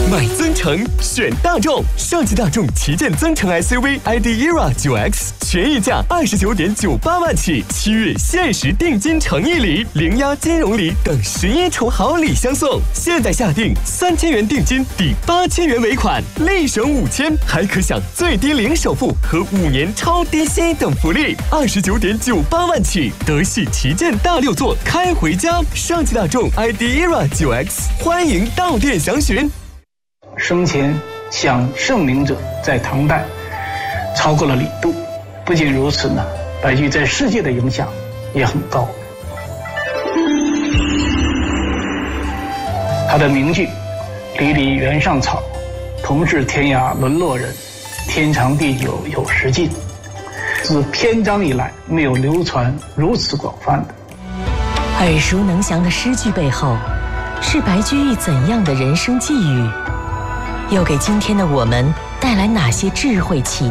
买增程选大众，上汽大众旗舰增程 SUV ID ERA 9X， 权益价29.98万起，7月限时定金诚意礼、零押金融礼等11重好礼相送。现在下定3000元定金抵8000元尾款，立省5000，还可享最低零首付和5年超低息等福利，29.98万起，德系旗舰大6座开回家。上汽大众 ID ERA 9X， 欢迎到店详询。 生前享盛名者在唐代超过了李杜。不仅如此呢，白居易在世界的影响也很高。他的名句“离离原上草，同是天涯沦落人，天长地久有时尽”，自篇章以来没有流传如此广泛的。 耳熟能详的诗句背后，是白居易怎样的人生际遇？又给今天的我们带来哪些智慧启